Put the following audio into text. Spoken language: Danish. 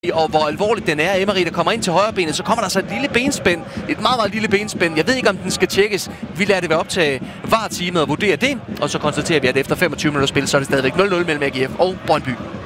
og hvor alvorligt den er. Emery, der kommer ind til højre benet, så kommer der så et lille benspænd. Et meget, meget lille benspænd. Jeg ved ikke, om den skal tjekkes. Vi lader det være op til VAR-teamet og vurdere det. Og så konstaterer vi, at efter 25 minutter spil, så er det stadigvæk 0-0 mellem AGF og Brøndby.